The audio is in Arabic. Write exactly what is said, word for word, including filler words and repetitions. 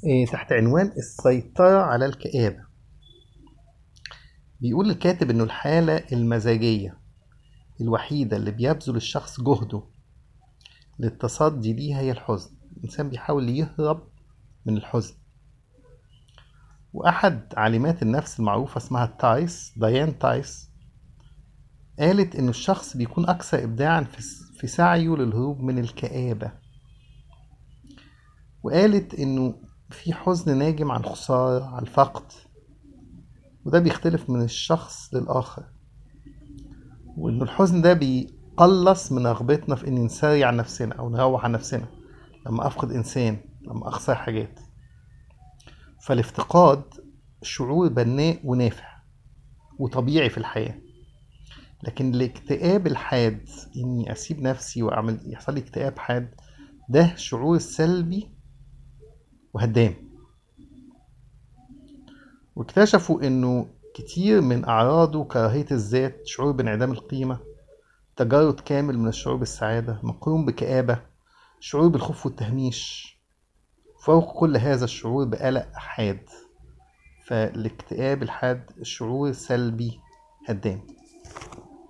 إيه، تحت عنوان السيطرة على الكآبة. بيقول الكاتب إنه الحالة المزاجية الوحيدة اللي بيبذل الشخص جهده للتصدي ليها هي الحزن. الإنسان بيحاول يهرب من الحزن. وأحد عالمات النفس المعروفة اسمها تايس ديان تايس قالت إنه الشخص بيكون أكثر إبداعا في في سعيه للهروب من الكآبة. وقالت إنه في حزن ناجم عن خسارة، عن فقد، وده بيختلف من الشخص للآخر، وإنه الحزن ده بيقلص من رغبتنا في إن نسري عن نفسنا أو نروح عن نفسنا لما أفقد إنسان، لما أخسر حاجات. فالافتقاد شعور بناء ونافع وطبيعي في الحياة، لكن الاكتئاب الحاد، إني أسيب نفسي وأعمل يحصل لي اكتئاب حاد، ده شعور سلبي وهدام. واكتشفوا إنه كتير من أعراضه كراهية الذات، شعور بانعدام القيمة، تجرد كامل من الشعور بالسعادة مقرون بكآبة، شعور بالخوف والتهميش، فوق كل هذا الشعور بقلق حاد. فالاكتئاب الحاد شعور سلبي هدام.